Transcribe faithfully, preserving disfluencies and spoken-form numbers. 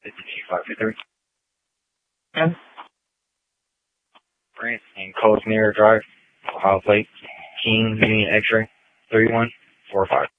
fifty-two five fifty-three. And Branch and Cosmere Drive, Ohio Plate, King Union X-ray, three one four five.